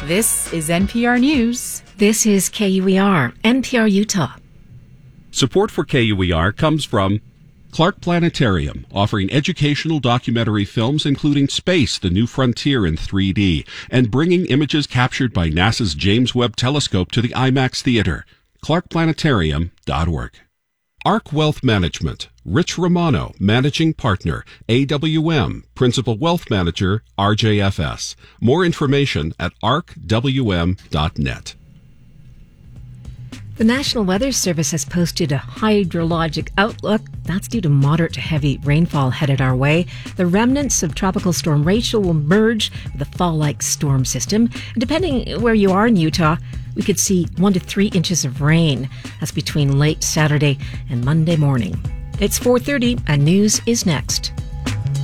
This is NPR News. This is KUER, NPR Utah. Support for KUER comes from Clark Planetarium, offering educational documentary films including Space, the New Frontier in 3D, and bringing images captured by NASA's James Webb Telescope to the IMAX Theater. clarkplanetarium.org. ARC Wealth Management, Rich Romano, Managing Partner, AWM, Principal Wealth Manager, RJFS. More information at arcwm.net. The National Weather Service has posted a hydrologic outlook. That's due to moderate to heavy rainfall headed our way. The remnants of Tropical Storm Rachel will merge with a fall-like storm system. And depending where you are in Utah, we could see 1 to 3 inches of rain. That's between late Saturday and Monday morning. It's 4:30 and news is next.